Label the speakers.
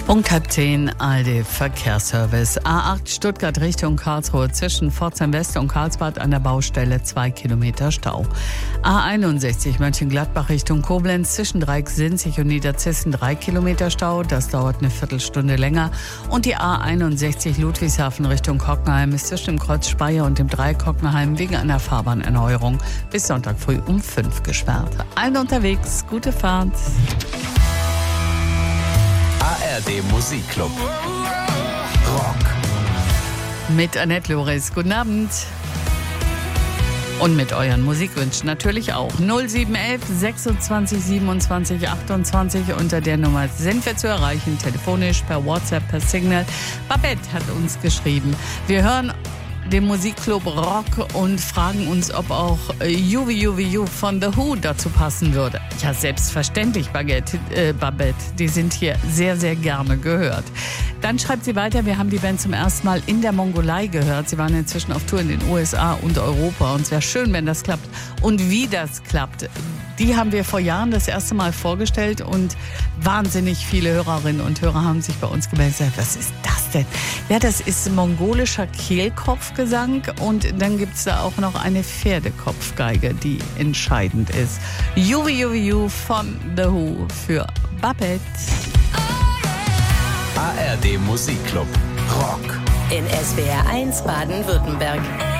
Speaker 1: Punkt 9:30, ARD Verkehrsservice. A8 Stuttgart Richtung Karlsruhe zwischen Pforzheim West und Karlsbad an der Baustelle 2 Kilometer Stau. A61 Mönchengladbach Richtung Koblenz zwischen Dreieck-Sinzig und Niederzissen 3 Kilometer Stau. Das dauert eine Viertelstunde länger. Und die A61 Ludwigshafen Richtung Hockenheim ist zwischen dem Kreuz Speyer und dem Dreieck Hockenheim wegen einer Fahrbahnerneuerung bis Sonntag früh um 5 gesperrt. Allen unterwegs, gute Fahrt.
Speaker 2: ARD Musikclub. Rock.
Speaker 1: Mit Annette Loris. Guten Abend. Und mit euren Musikwünschen natürlich auch. 0711 26 27 28. Unter der Nummer sind wir zu erreichen. Telefonisch, per WhatsApp, per Signal. Babette hat uns geschrieben. Wir hören den Musikclub Rock und fragen uns, ob auch You von The Who dazu passen würde. Ja, selbstverständlich, Babette. Die sind hier sehr, sehr gerne gehört. Dann schreibt sie weiter, wir haben die Band zum ersten Mal in der Mongolei gehört. Sie waren inzwischen auf Tour in den USA und Europa. Und es wäre schön, wenn das klappt. Und wie das klappt, die haben wir vor Jahren das erste Mal vorgestellt. Und wahnsinnig viele Hörerinnen und Hörer haben sich bei uns gemeldet und gesagt, was ist das denn? Ja, das ist mongolischer Kehlkopfgesang. Und dann gibt es da auch noch eine Pferdekopfgeige, die entscheidend ist. You von The Who für Babette.
Speaker 2: ARD Musikclub. Rock.
Speaker 3: In SWR 1 Baden-Württemberg.